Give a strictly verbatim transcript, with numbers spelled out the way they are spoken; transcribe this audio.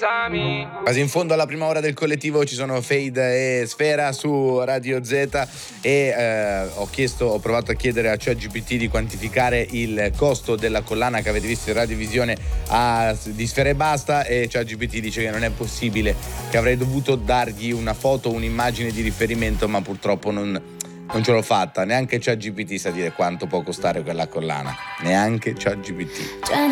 esami. Quasi in fondo alla prima ora del collettivo ci sono Fade e Sfera su Radio Z e eh, ho chiesto, ho provato a chiedere a ChatGPT di quantificare il costo della collana che avete visto in radiovisione a, di Sfera e Basta, e ChatGPT dice che non è possibile, che avrei dovuto dargli una foto, un'immagine di riferimento, ma purtroppo non, non ce l'ho fatta. Neanche ChatGPT sa dire quanto può costare quella collana, neanche ChatGPT.